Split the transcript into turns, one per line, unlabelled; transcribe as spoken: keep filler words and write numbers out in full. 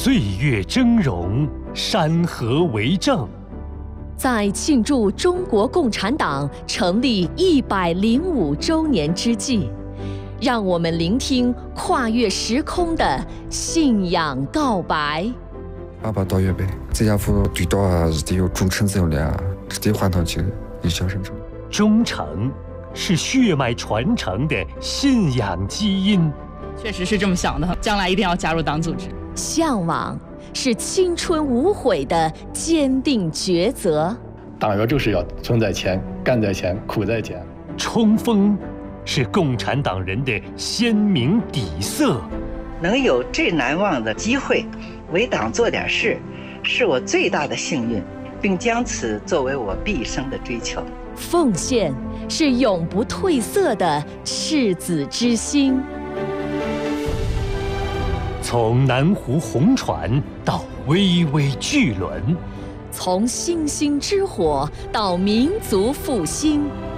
岁月峥嵘，山河为证。
在庆祝中国共产党成立一百零五周年之际，让我们聆听跨越时空的信仰告白。
爸爸到月呗，这家伙对到啊是得有忠诚这种的啊，是得换上去一小生成。
忠诚是血脉传承的信仰基因。
确实是这么想的，将来一定要加入党组织。
向往是青春无悔的坚定抉择。
党员就是要存在前，干在前，苦在前。
冲锋是共产党人的鲜明底色。
能有这难忘的机会为党做点事，是我最大的幸运，并将此作为我毕生的追求。
奉献是永不褪色的赤子之心。
从南湖红船到巍巍巨轮，
从星星之火到民族复兴，